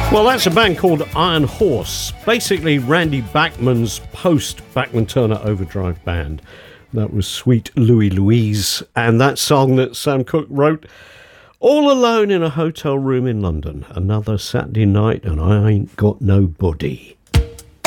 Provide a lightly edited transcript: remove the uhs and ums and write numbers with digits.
Well, that's a band called Iron Horse, basically Randy Bachman's post-Bachman Turner Overdrive band. That was Sweet Louie Louise, and that song that Sam Cooke wrote all alone in a hotel room in London. Another Saturday night and I ain't got nobody.